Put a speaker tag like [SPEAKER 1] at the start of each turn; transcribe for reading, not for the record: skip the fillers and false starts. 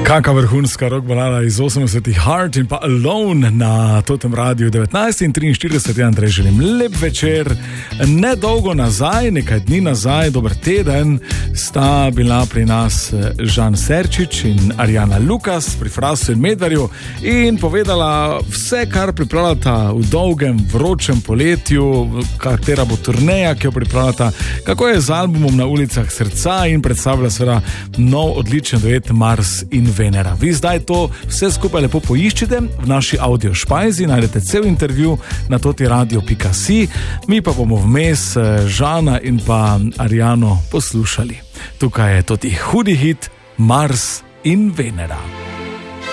[SPEAKER 1] Kaka vrhunska rock balada iz 80-ih, Heart in pa Alone na Totem Radiu 19:43. Andrej, želim lep večer. Nedolgo nazaj, nekaj dni nazaj, dober teden, sta bila pri nas Žan Serčič in Arjana Lukas pri Frasu in Medverju in povedala vse, kar pripravljata v dolgem, vročem poletju, katera bo turneja, ki jo pripravljata, kako je z albumom Na ulicah srca in predstavlja seveda nov odličen duet Mars in Venera. Vi zdaj to vse skupaj lepo poiščite v naši audio špajzi, najdete cel intervju na totiradio.si, mi pa bomo vmes Žana in pa Arjano poslušali. Tukaj je toti hudi hit Mars in Venera.